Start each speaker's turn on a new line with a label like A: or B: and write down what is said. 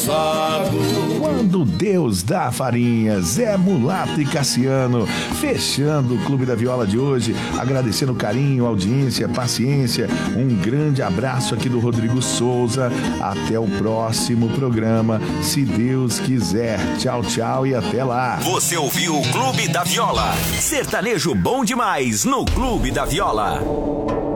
A: abençoado.
B: Quando Deus dá farinha, Zé Mulato e Cassiano, fechando o Clube da Viola de hoje, agradecendo o carinho, audiência, paciência, um grande abraço aqui do Rodrigo Souza, até o próximo programa, se Deus quiser. Tchau, tchau e até lá.
C: Você ouviu o Clube da Viola, sertanejo bom demais no Clube da Viola.